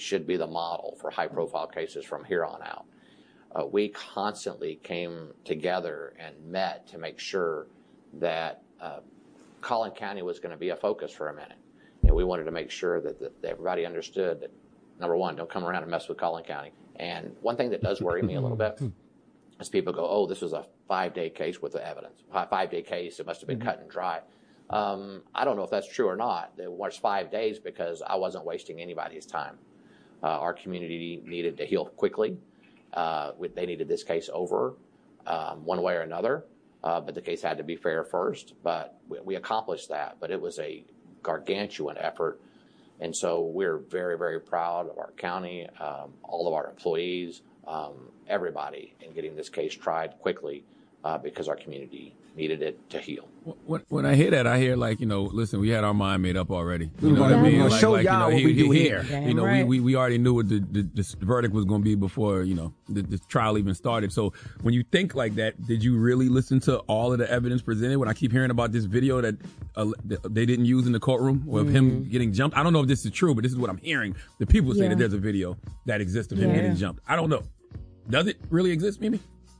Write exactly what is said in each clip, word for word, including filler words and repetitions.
should be the model for high-profile cases from here on out. Uh, we constantly came together and met to make sure that uh, Collin County was going to be a focus for a minute. You know, we wanted to make sure that, that everybody understood that, number one, don't come around and mess with Collin County. And one thing that does worry me a little bit is people go, oh, this was a five-day case with the evidence. Five-day case, it must have been mm-hmm. cut and dry. Um, I don't know if that's true or not. It was five days because I wasn't wasting anybody's time. Uh, our community needed to heal quickly. Uh, they needed this case over um, one way or another, uh, but the case had to be fair first. But we, we accomplished that. But it was a gargantuan effort. And so we're very, very proud of our county, um, all of our employees, um, everybody in getting this case tried quickly uh, because our community needed it to heal. When, when I hear that, I hear like, you know, listen, we had our mind made up already. You know what I mean? Like, like, show like, y'all you know, what we he, do he, here. He, you know, right. we, we we already knew what the, the, the verdict was going to be before, you know, the, the trial even started. So when you think like that, did you really listen to all of the evidence presented? When I keep hearing about this video that uh, they didn't use in the courtroom of mm-hmm. him getting jumped, I don't know if this is true, but this is what I'm hearing. The people say yeah. that there's a video that exists of him yeah. getting jumped. I don't know. Does it really exist, Mimi?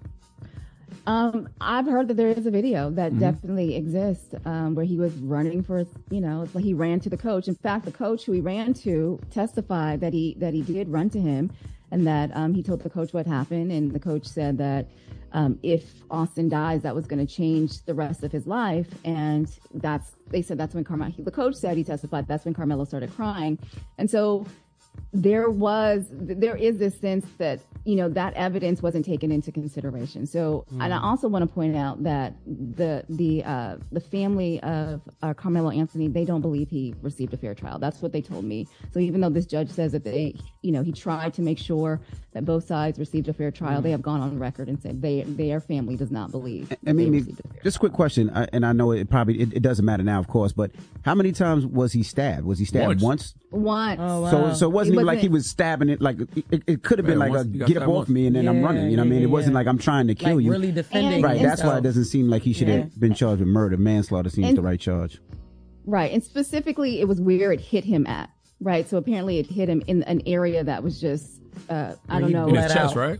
Um, I've heard that there is a video that mm-hmm. definitely exists um, where he was running for, you know, it's like he ran to the coach. In fact, the coach who he ran to testified that he that he did run to him and that um, he told the coach what happened. And the coach said that um, if Austin dies, that was going to change the rest of his life. And that's they said that's when Carmelo, the coach said he testified, that's when Carmelo started crying. And so there was, there is this sense that, you know, that evidence wasn't taken into consideration. So, mm. and I also want to point out that the, the, uh, the family of uh, Carmelo Anthony, they don't believe he received a fair trial. That's what they told me. So even though this judge says that they, you know, he tried to make sure that both sides received a fair trial, mm. they have gone on record and said they, their family does not believe. I mean, just a quick question, I, and I know it probably, it, it doesn't matter now, of course, but how many times was he stabbed? Was he stabbed once? Once. Oh, wow. So, so it wasn't even like he was stabbing it. Like it, it could have been like a get up off me and then yeah, I'm running. You know what I mean? It wasn't yeah. like I'm trying to kill like you. Really defending. Right. Himself. That's why it doesn't seem like he should yeah. have been charged with murder. Manslaughter seems and, the right charge. Right. And specifically, it was where it hit him at. Right. So apparently, it hit him in an area that was just uh, I don't know. In his chest, right?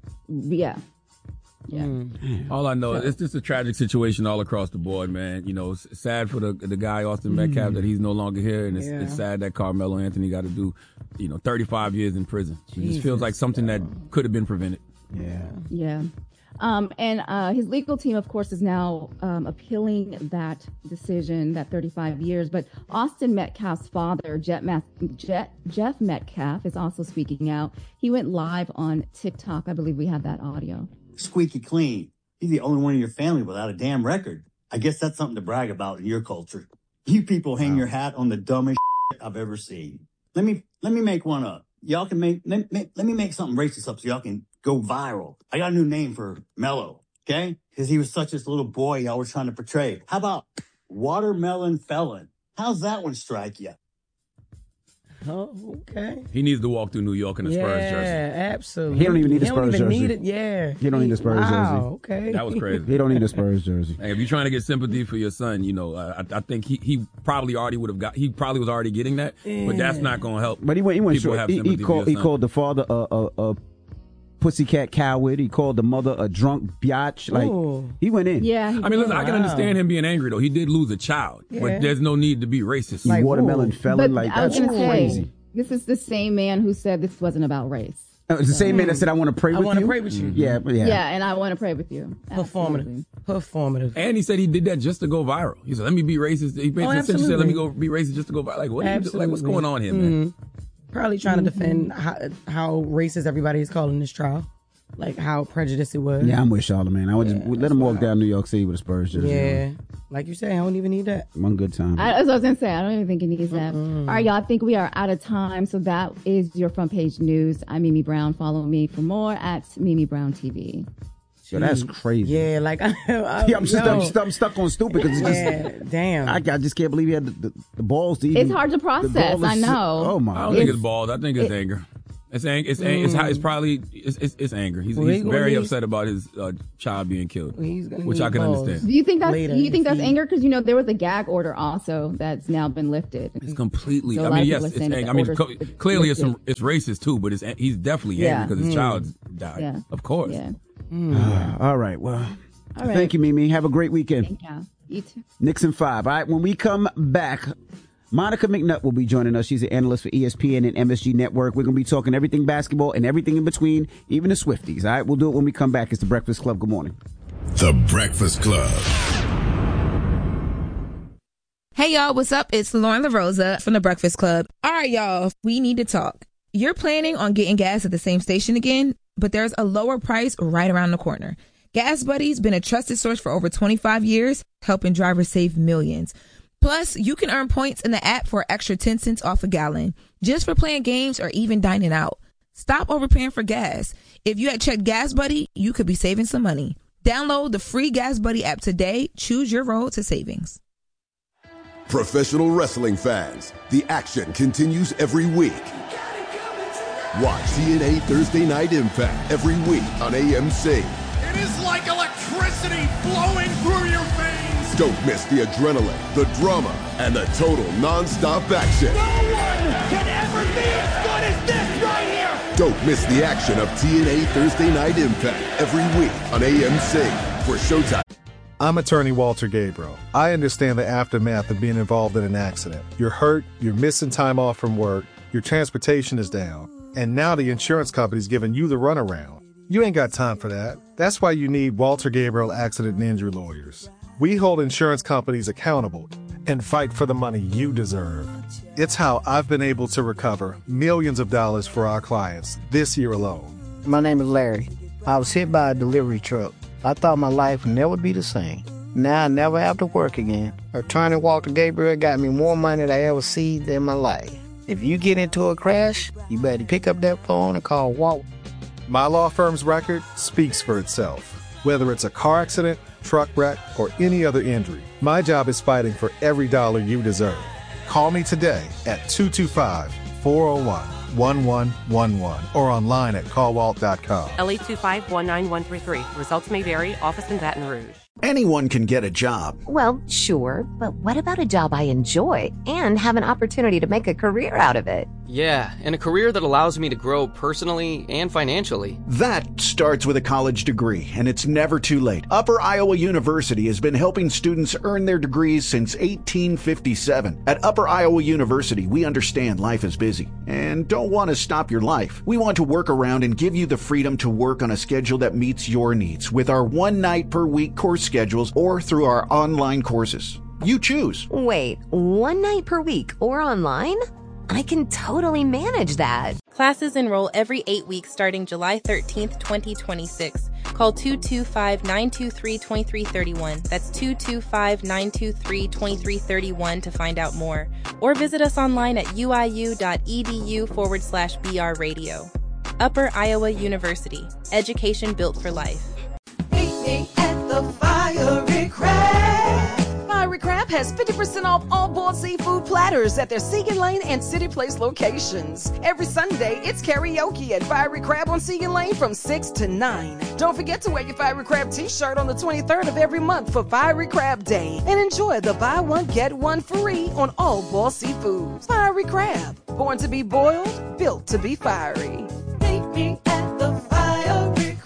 Yeah. Yeah. Mm. All I know is it's just a tragic situation all across the board, man. You know, it's sad for the the guy Austin Metcalf mm. that he's no longer here, and it's, yeah. it's sad that Carmelo Anthony got to do, you know, thirty-five years in prison. Jesus. It just feels like something that could have been prevented. Yeah. Yeah. Um, and uh, his legal team, of course, is now um, appealing that decision, that thirty-five years. But Austin Metcalf's father, Jeff, Jeff, Jeff Metcalf, is also speaking out. He went live on TikTok. I believe we have that audio. Squeaky clean. He's the only one in your family without a damn record. I guess that's something to brag about in your culture. You people hang wow. your hat on the dumbest shit I've ever seen. Let me let me make one up. Y'all can make let, let, let me make something racist up so y'all can go viral. I got a new name for Mello, okay? Because he was such this little boy y'all were trying to portray. How about watermelon felon? How's that one strike you? Oh, okay. He needs to walk through New York in a yeah, Spurs jersey. Yeah, absolutely. He don't even need a he Spurs don't even jersey. Need it. Yeah. He don't need a Spurs wow, jersey. Okay. That was crazy. He don't need a Spurs jersey. Hey, if you're trying to get sympathy for your son, you know, uh, I, I think he, he probably already would have got. He probably was already getting that, yeah. but that's not going to help. But he went. He went short. He, he called. He son. called the father a a, a pussycat coward. He called the mother a drunk biatch. Like Ooh. he went in. Yeah. I mean, listen, wow. I can understand him being angry though. He did lose a child, yeah. but there's no need to be racist. Like watermelon felon. Like that's crazy. Say, this is the same man who said this wasn't about race. Oh, it's the same mm. man that said, I want to pray I with you? I want to pray with you. Yeah, yeah. Yeah, and I want to pray with you. Performative. Performative. And he said he did that just to go viral. He said, let me be racist. He basically oh, said, let me go be racist just to go viral. Like, what are you do? Like, what's going on here, man? Mm-hmm. Probably trying mm-hmm. to defend how, how racist everybody is calling this trial. Like, how prejudiced it was. Yeah, I'm with Charlamagne. I would yeah, just let him walk wild. down New York City with a Spurs jersey. Yeah. Like you say, I don't even need that. One good time. I, that's what I was going to say. I don't even think he needs that. Mm-hmm. All right, y'all. I think we are out of time. So that is your front page news. I'm Mimi Brown. Follow me for more at Mimi Brown T V. Yo, that's crazy. Yeah, like I, I, yeah, I'm, just, I'm, stuck, I'm stuck on stupid because it's just yeah, damn. I, I just can't believe he had the, the, the balls to even. It's hard to process. I know. Oh my! I don't it's, think it's balls. I think it's it, anger. It's ang- it's, ang- it's, how- it's probably it's, it's, it's anger. He's, Well, he's he very gonna upset about his uh, child being killed, He's gonna which need I can balls. understand. Do you think that's Later, do you think if that's he- anger? Because you know there was a gag order also that's now been lifted. It's completely. So a I lot mean, of yes, people are it's saying that anger. the I mean, order's co- clearly it's some, lifted. it's racist too, but it's he's definitely Yeah. angry because his Mm. child died. Yeah. Of course. Yeah. All right. Well, All right. thank you, Mimi. Have a great weekend. Thank you. You too. Nixon five. All right. When we come back, Monica McNutt will be joining us. She's an analyst for E S P N and M S G Network. We're going to be talking everything basketball and everything in between, even the Swifties. All right. We'll do it when we come back. It's the Breakfast Club. Good morning. The Breakfast Club. Hey, y'all. What's up? It's Lauren LaRosa from The Breakfast Club. All right, y'all. We need to talk. You're planning on getting gas at the same station again, but there's a lower price right around the corner. Gas Buddy's been a trusted source for over twenty-five years, helping drivers save millions. Plus, you can earn points in the app for an extra ten cents off a gallon, just for playing games or even dining out. Stop overpaying for gas. If you had checked Gas Buddy, you could be saving some money. Download the free Gas Buddy app today. Choose your road to savings. Professional wrestling fans, the action continues every week. Watch T N A Thursday Night Impact every week on A M C. It is like electricity flowing through your veins. Don't miss the adrenaline, the drama, and the total non-stop action. No one can ever be as good as this right here. Don't miss the action of T N A Thursday Night Impact every week on A M C for Showtime. I'm attorney Walter Gabriel. I understand the aftermath of being involved in an accident. You're hurt, you're missing time off from work, your transportation is down, and now the insurance company's giving you the runaround. You ain't got time for that. That's why you need Walter Gabriel Accident and Injury Lawyers. We hold insurance companies accountable and fight for the money you deserve. It's how I've been able to recover millions of dollars for our clients this year alone. My name is Larry. I was hit by a delivery truck. I thought my life would never be the same. Now I never have to work again. Attorney Walter Gabriel got me more money than I ever seen in my life. If you get into a crash, you better pick up that phone and call Walt. My law firm's record speaks for itself. Whether it's a car accident, truck wreck, or any other injury, my job is fighting for every dollar you deserve. Call me today at two two five, four oh one, one one one one or online at call walt dot com. L eight two five, one nine one three three. Results may vary. Office in Baton Rouge. Anyone can get a job. Well, sure, but what about a job I enjoy and have an opportunity to make a career out of it? Yeah, and a career that allows me to grow personally and financially. That starts with a college degree, and it's never too late. Upper Iowa University has been helping students earn their degrees since eighteen fifty-seven. At Upper Iowa University, we understand life is busy and don't want to stop your life. We want to work around and give you the freedom to work on a schedule that meets your needs with our one night per week course schedules or through our online courses. You choose. Wait, one night per week or online? I can totally manage that. Classes enroll every eight weeks starting July thirteenth, twenty twenty-six. Call two two five, nine two three, two three three one. That's two two five, nine two three, two three three one to find out more. Or visit us online at uiu.edu forward slash BR radio. Upper Iowa University. Education built for life. Meet me at the Fiery Crab. Fiery Crab has fifty percent off all boiled seafood platters at their Seagan Lane and City Place locations. Every Sunday, it's karaoke at Fiery Crab on Seagan Lane from six to nine. Don't forget to wear your Fiery Crab t-shirt on the twenty-third of every month for Fiery Crab Day and enjoy the buy one, get one free on all boiled seafoods. Fiery Crab, born to be boiled, built to be fiery. Meet me at the Fiery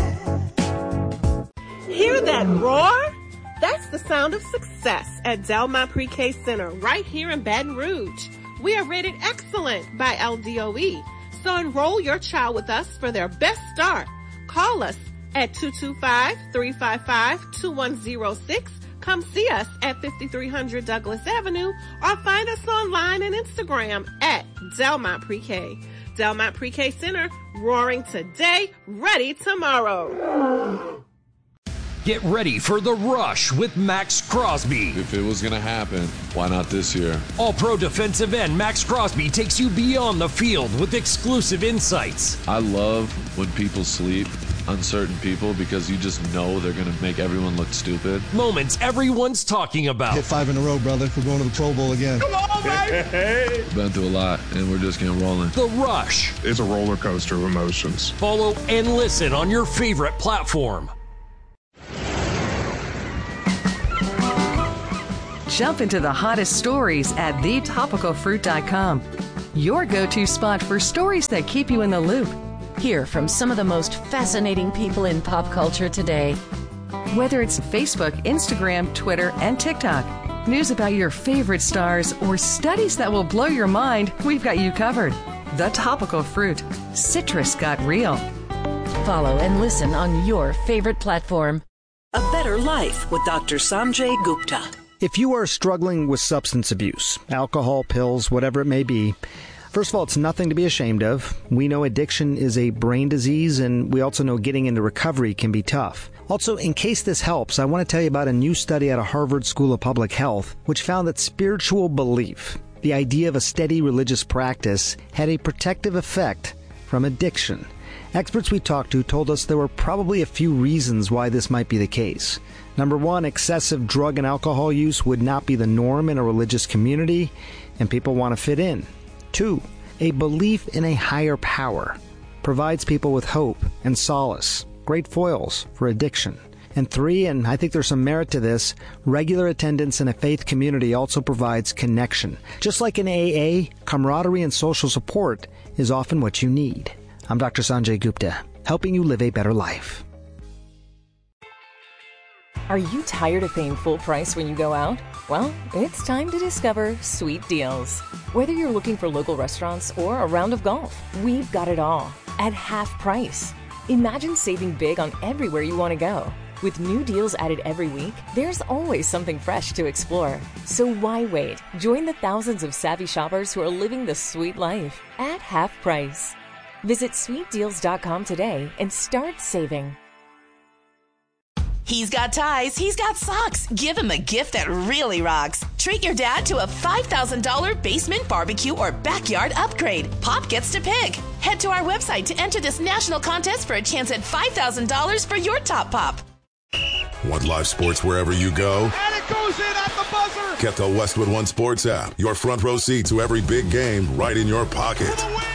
Crab. Hear that roar? That's the sound of success at Delmont Pre-K Center right here in Baton Rouge. We are rated excellent by L D O E, so enroll your child with us for their best start. Call us at two two five, three five five, two one zero six. Come see us at fifty-three hundred Douglas Avenue or find us online and Instagram at Delmont Pre-K. Delmont Pre-K Center, roaring today, ready tomorrow. Get ready for the rush with Max Crosby. If it was going to happen, why not this year? All-Pro defensive end Max Crosby takes you beyond the field with exclusive insights. I love when people sleep uncertain people because you just know they're going to make everyone look stupid. Moments everyone's talking about. Hit five in a row, brother. We're going to the Pro Bowl again. Come on, baby! Been through a lot, and we're just getting rolling. The Rush. It's a roller coaster of emotions. Follow and listen on your favorite platform. Jump into the hottest stories at the topical fruit dot com. Your go-to spot for stories that keep you in the loop. Hear from some of the most fascinating people in pop culture today. Whether it's Facebook, Instagram, Twitter, and TikTok, news about your favorite stars, or studies that will blow your mind, we've got you covered. The Topical Fruit. Citrus got real. Follow and listen on your favorite platform. A Better Life with Doctor Sanjay Gupta. If you are struggling with substance abuse, alcohol, pills, whatever it may be, first of all, it's nothing to be ashamed of. We know addiction is a brain disease, and we also know getting into recovery can be tough. Also, in case this helps, I want to tell you about a new study out of Harvard School of Public Health, which found that spiritual belief, the idea of a steady religious practice, had a protective effect from addiction. Experts we talked to told us there were probably a few reasons why this might be the case. Number one, excessive drug and alcohol use would not be the norm in a religious community, and people want to fit in. Two, a belief in a higher power provides people with hope and solace, great foils for addiction. And three, and I think there's some merit to this, regular attendance in a faith community also provides connection. Just like in A A, camaraderie and social support is often what you need. I'm Doctor Sanjay Gupta, helping you live a better life. Are you tired of paying full price when you go out? Well, it's time to discover Sweet Deals. Whether you're looking for local restaurants or a round of golf, we've got it all at half price. Imagine saving big on everywhere you want to go. With new deals added every week, there's always something fresh to explore. So why wait? Join the thousands of savvy shoppers who are living the sweet life at half price. Visit sweet deals dot com today and start saving. He's got ties, he's got socks. Give him a gift that really rocks. Treat your dad to a five thousand dollars basement barbecue or backyard upgrade. Pop gets to pick. Head to our website to enter this national contest for a chance at five thousand dollars for your top pop. Want live sports wherever you go? And it goes in at the buzzer. Get the Westwood One Sports app. Your front row seat to every big game right in your pocket.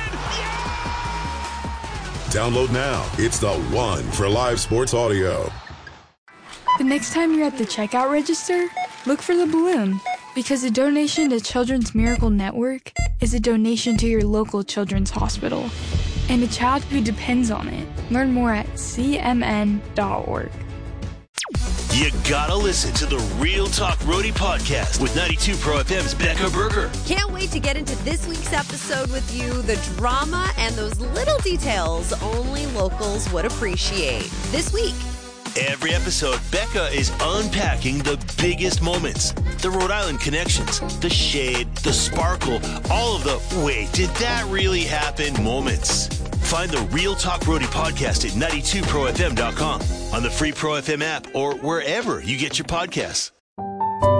Download now. It's the one for live sports audio. The next time you're at the checkout register, look for the balloon, because a donation to Children's Miracle Network is a donation to your local children's hospital and a child who depends on it. Learn more at c m n dot org. You gotta listen to the Real Talk Roadie podcast with ninety-two Pro F M's Becca Berger. Can't wait to get into this week's episode with you. The drama and those little details only locals would appreciate. This week, every episode, Becca is unpacking the biggest moments, the Rhode Island connections, the shade, the sparkle, all of the wait, did that really happen moments. Find the Real Talk Roadie podcast at ninety-two pro f m dot com, on the free Pro F M app, or wherever you get your podcasts.